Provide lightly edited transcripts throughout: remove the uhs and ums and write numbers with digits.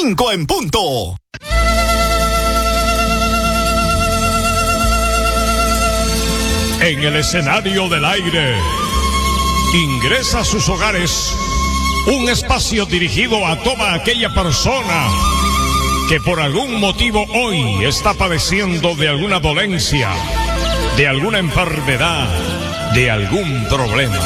5 en punto. En el escenario del aire, ingresa a sus hogares un espacio dirigido a toda aquella persona que por algún motivo hoy está padeciendo de alguna dolencia, de alguna enfermedad, de algún problema.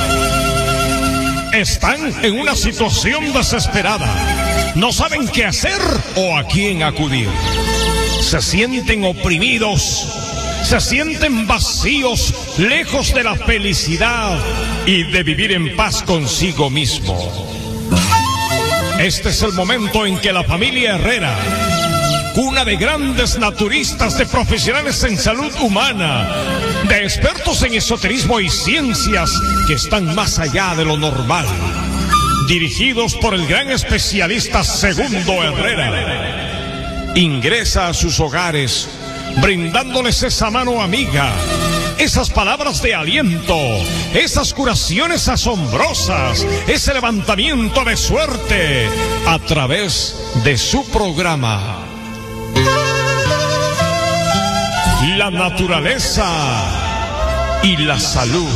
Están en una situación desesperada, no saben qué hacer o a quién acudir. Se sienten oprimidos, se sienten vacíos, lejos de la felicidad y de vivir en paz consigo mismo. Este es el momento en que la familia Herrera, cuna de grandes naturistas, de profesionales en salud humana, de expertos en esoterismo y ciencias que están más allá de lo normal, dirigidos por el gran especialista Segundo Herrera, ingresa a sus hogares brindándoles esa mano amiga, esas palabras de aliento, esas curaciones asombrosas, ese levantamiento de suerte a través de su programa. La naturaleza y la salud.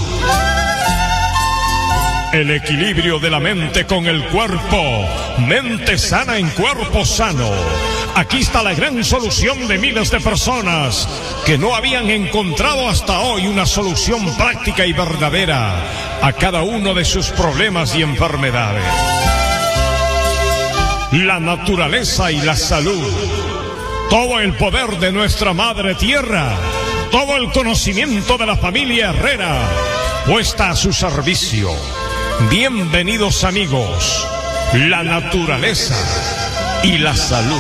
El equilibrio de la mente con el cuerpo. Mente sana en cuerpo sano. Aquí está la gran solución de miles de personas que no habían encontrado hasta hoy una solución práctica y verdadera a cada uno de sus problemas y enfermedades. La naturaleza y la salud. Todo el poder de nuestra madre tierra, todo el conocimiento de la familia Herrera, puesta a su servicio. Bienvenidos amigos, la naturaleza y la salud.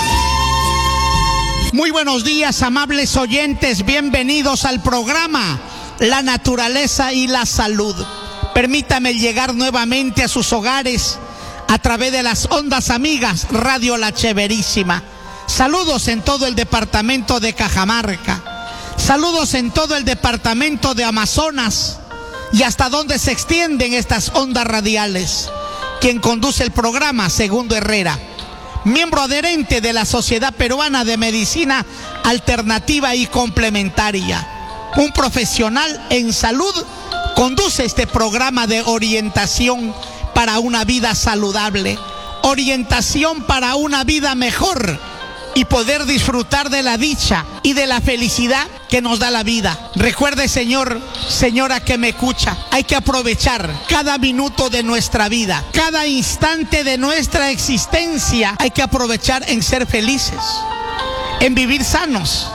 Muy buenos días, amables oyentes, bienvenidos al programa La Naturaleza y la Salud. Permítame llegar nuevamente a sus hogares a través de las ondas amigas Radio La Cheverísima. Saludos en todo el departamento de Cajamarca, saludos en todo el departamento de Amazonas y hasta donde se extienden estas ondas radiales. Quien conduce el programa, Segundo Herrera, miembro adherente de la Sociedad Peruana de Medicina Alternativa y Complementaria, un profesional en salud, conduce este programa de orientación para una vida saludable, orientación para una vida mejor y poder disfrutar de la dicha y de la felicidad que nos da la vida. Recuerde, señor, señora que me escucha, hay que aprovechar cada minuto de nuestra vida, cada instante de nuestra existencia, hay que aprovechar en ser felices, en vivir sanos,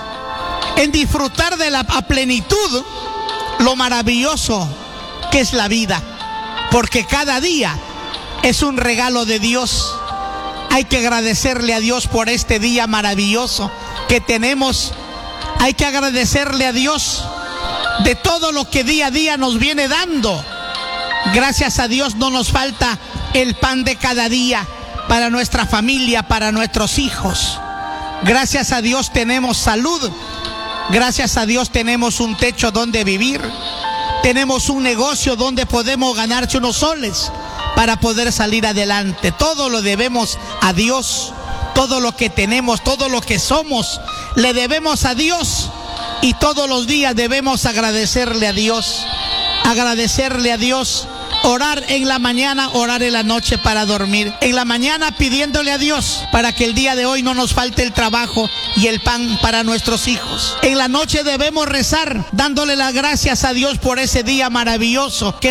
en disfrutar de a plenitud lo maravilloso que es la vida, porque cada día es un regalo de Dios. Hay que agradecerle a Dios por este día maravilloso que tenemos. Hay que agradecerle a Dios de todo lo que día a día nos viene dando. Gracias a Dios no nos falta el pan de cada día para nuestra familia, para nuestros hijos. Gracias a Dios tenemos salud. Gracias a Dios tenemos un techo donde vivir. Tenemos un negocio donde podemos ganarse unos soles para poder salir adelante. Todo lo debemos a Dios. Todo lo que tenemos, todo lo que somos, le debemos a Dios. Y todos los días debemos agradecerle a Dios. Agradecerle a Dios. Orar en la mañana, orar en la noche para dormir. En la mañana pidiéndole a Dios para que el día de hoy no nos falte el trabajo y el pan para nuestros hijos. En la noche debemos rezar dándole las gracias a Dios por ese día maravilloso que